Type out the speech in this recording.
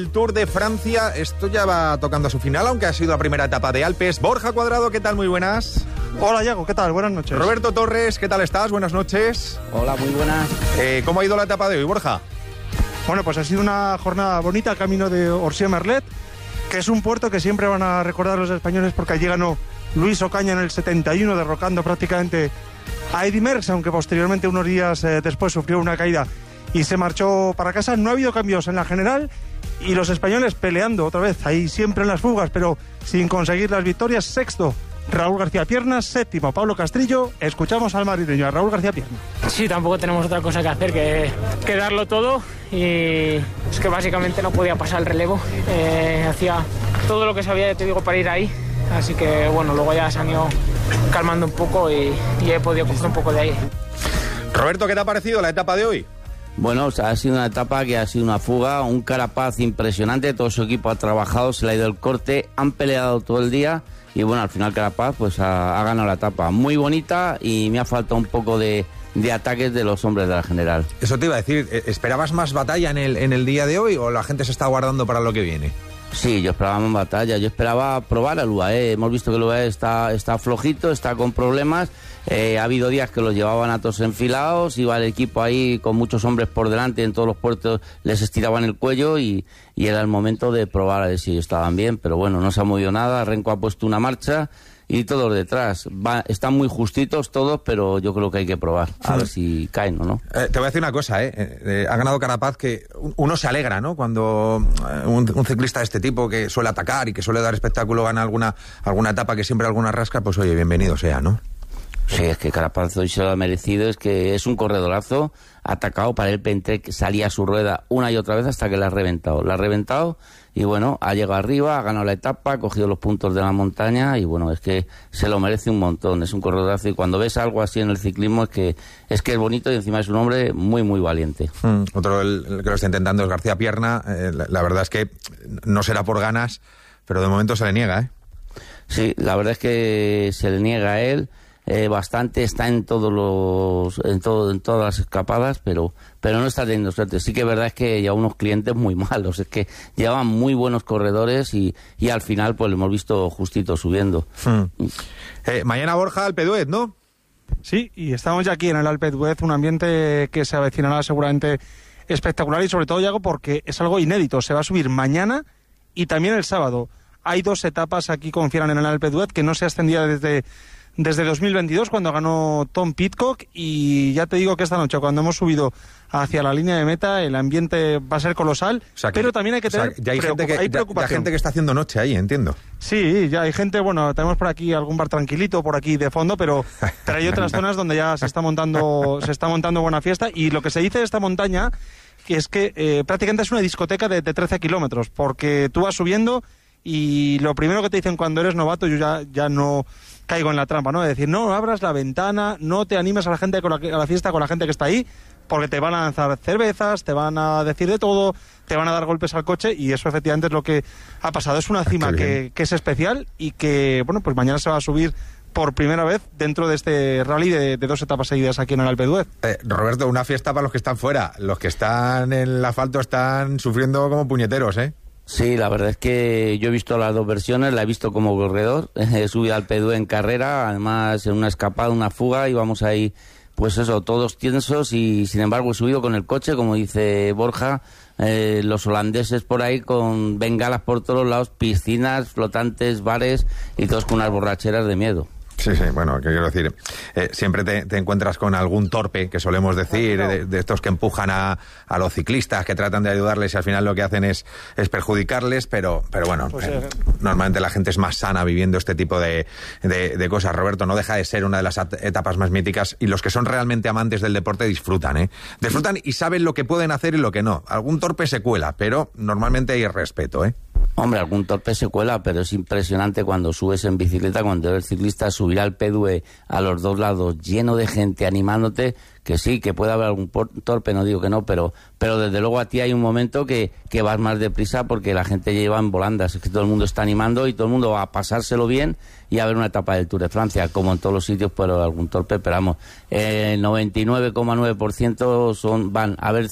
El Tour de Francia, esto ya va tocando a su final, aunque ha sido la primera etapa de Alpes. Borja Cuadrado, ¿qué tal? Muy buenas. Hola, Iago, ¿qué tal? Buenas noches. Roberto Torres, ¿qué tal estás? Buenas noches. Hola, muy buenas. ¿Cómo ha ido la etapa de hoy, Borja? Bueno, pues ha sido una jornada bonita camino de Orsier-Merlet, que es un puerto que siempre van a recordar los españoles porque allí ganó Luis Ocaña en el 71, derrocando prácticamente a Eddy Merckx, aunque posteriormente, unos días después, sufrió una caída y se marchó para casa. No ha habido cambios en la general y los españoles peleando otra vez, ahí siempre en las fugas, pero sin conseguir las victorias. Sexto, Raúl García Piernas. Séptimo, Pablo Castrillo. Escuchamos al madrileño, a Raúl García Piernas. Sí, tampoco tenemos otra cosa que hacer que darlo todo, y es que básicamente no podía pasar el relevo. Hacía todo lo que sabía, ya te digo, para ir ahí, así que bueno, luego ya se han ido calmando un poco y he podido coger un poco de ahí. Roberto, ¿qué te ha parecido la etapa de hoy? Bueno, o sea, ha sido una etapa que ha sido una fuga, un Carapaz impresionante, todo su equipo ha trabajado, se le ha ido el corte, han peleado todo el día y bueno, al final Carapaz pues ha ganado la etapa. Muy bonita y me ha faltado un poco de ataques de los hombres de la general. Eso te iba a decir, ¿esperabas más batalla en el día de hoy o la gente se está guardando para lo que viene? Sí, yo esperaba más batalla, yo esperaba probar al UAE. Hemos visto que el UAE está flojito, está con problemas. Ha habido días que los llevaban a todos enfilados, iba el equipo ahí con muchos hombres por delante, en todos los puertos les estiraban el cuello y era el momento de probar a ver si ellos estaban bien, pero bueno, no se ha movido nada. Renko ha puesto una marcha y todos detrás. Están muy justitos todos, pero yo creo que hay que probar, a ver si caen o no. Te voy a decir una cosa, ha ganado Carapaz, que uno se alegra, ¿no? Cuando un ciclista de este tipo, que suele atacar y que suele dar espectáculo, gana alguna etapa que siempre alguna rasca, pues oye, bienvenido sea, ¿no? Sí, es que Carapaz hoy se lo ha merecido, es que es un corredorazo, ha atacado, para él Pentrek salía a su rueda una y otra vez hasta que la ha reventado y bueno, ha llegado arriba, ha ganado la etapa, ha cogido los puntos de la montaña y bueno, es que se lo merece un montón, es un corredorazo y cuando ves algo así en el ciclismo es que es bonito y encima es un hombre muy muy valiente. Otro el que lo está intentando es García Pierna, la verdad es que no será por ganas, pero de momento se le niega, ¿eh? Sí, la verdad es que se le niega a él. Bastante, está en todas las escapadas, pero no está teniendo suerte. Sí que es verdad es que lleva unos clientes muy malos, es que llevaban muy buenos corredores y al final pues lo hemos visto justito subiendo. Mañana, Borja, Alpe d'Huez, ¿no? Sí, y estamos ya aquí en el Alpe d'Huez, un ambiente que se avecinará seguramente espectacular y sobre todo, Iago, porque es algo inédito. Se va a subir mañana y también el sábado. Hay dos etapas aquí, confieran, en el Alpe d'Huez, que no se ascendía desde 2022, cuando ganó Tom Pidcock, y ya te digo que esta noche, cuando hemos subido hacia la línea de meta, el ambiente va a ser colosal, o sea, pero también hay que tener ya hay preocupación. Gente que está haciendo noche ahí, entiendo. Sí, ya hay gente, bueno, tenemos por aquí algún bar tranquilito por aquí de fondo, pero hay otras zonas donde ya se está montando buena fiesta, y lo que se dice de esta montaña es que prácticamente es una discoteca de 13 kilómetros, porque tú vas subiendo y lo primero que te dicen cuando eres novato, yo ya no caigo en la trampa, ¿no? De decir, no abras la ventana, no te animes a la fiesta con la gente que está ahí, porque te van a lanzar cervezas, te van a decir de todo, te van a dar golpes al coche, y eso efectivamente es lo que ha pasado. Es una cima que es especial y que, bueno, pues mañana se va a subir por primera vez dentro de este rally de dos etapas seguidas aquí en el Alpe d'Huez. Roberto, una fiesta para los que están fuera. Los que están en el asfalto están sufriendo como puñeteros, ¿eh? Sí, la verdad es que yo he visto las dos versiones, la he visto como corredor, he subido al Alpe d'Huez en carrera, además en una escapada, una fuga, y vamos ahí, pues eso, todos tensos, y sin embargo he subido con el coche, como dice Borja, los holandeses por ahí con bengalas por todos lados, piscinas, flotantes, bares, y todos con unas borracheras de miedo. Sí, bueno, ¿qué quiero decir? Siempre te encuentras con algún torpe, que solemos decir, de estos que empujan a los ciclistas, que tratan de ayudarles y al final lo que hacen es perjudicarles, pero bueno, pues, normalmente la gente es más sana viviendo este tipo de cosas. Roberto, no deja de ser una de las etapas más míticas, y los que son realmente amantes del deporte disfrutan, Disfrutan y saben lo que pueden hacer y lo que no. Algún torpe se cuela, pero normalmente hay respeto, Hombre, algún torpe se cuela, pero es impresionante cuando subes en bicicleta, cuando el ciclista subirá al Alpe d'Huez a los dos lados, lleno de gente animándote, que sí, que puede haber algún torpe, no digo que no, pero desde luego a ti hay un momento que vas más deprisa porque la gente lleva en volandas, es que todo el mundo está animando y todo el mundo va a pasárselo bien y a ver una etapa del Tour de Francia, como en todos los sitios, pero algún torpe, pero vamos, el 99,9% van a ver